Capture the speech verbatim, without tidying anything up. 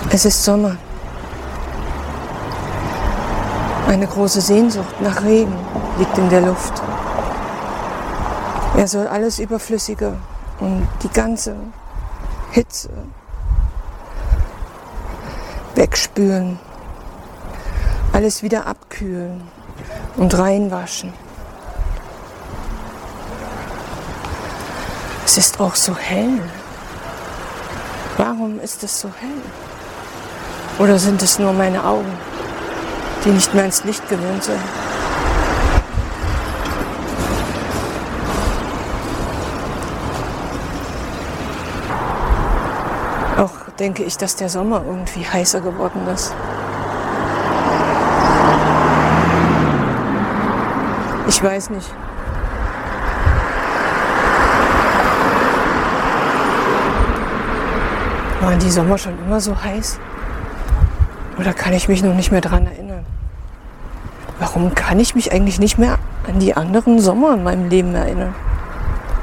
Es ist Sommer. Eine große Sehnsucht nach Regen liegt in der Luft. Er soll alles Überflüssige und die ganze Hitze wegspülen, alles wieder abkühlen und reinwaschen. Es ist auch so hell. Warum ist es so hell? Oder sind es nur meine Augen, die nicht mehr ins Licht gewöhnt sind? Auch denke ich, dass der Sommer irgendwie heißer geworden ist. Ich weiß nicht. Waren die Sommer schon immer so heiß? Oder kann ich mich noch nicht mehr daran erinnern? Warum kann ich mich eigentlich nicht mehr an die anderen Sommer in meinem Leben erinnern?